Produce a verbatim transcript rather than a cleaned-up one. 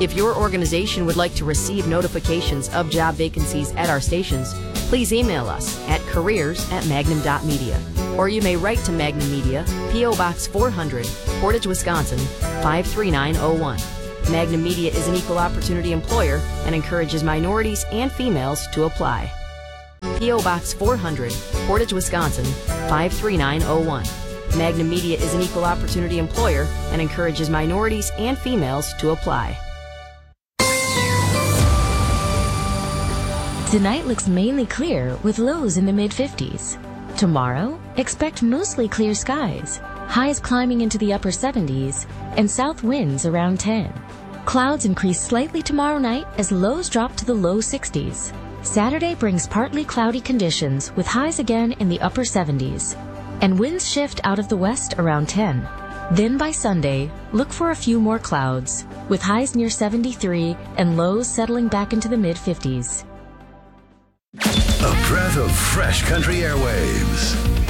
If your organization would like to receive notifications of job vacancies at our stations, please email us at careers at magnum dot media. Or you may write to Magnum Media, P O Box four hundred, Portage, Wisconsin, five three nine zero one. Magnum Media is an equal opportunity employer and encourages minorities and females to apply. P O Box four hundred, Portage, Wisconsin, five three nine zero one. Magnum Media is an equal opportunity employer and encourages minorities and females to apply. Tonight looks mainly clear with lows in the mid fifties. Tomorrow, expect mostly clear skies, highs climbing into the upper seventies, and south winds around ten. Clouds increase slightly tomorrow night as lows drop to the low sixties. Saturday brings partly cloudy conditions with highs again in the upper seventies, and winds shift out of the west around ten. Then by Sunday, look for a few more clouds, with highs near seventy-three and lows settling back into the mid fifties. A breath of fresh country airwaves.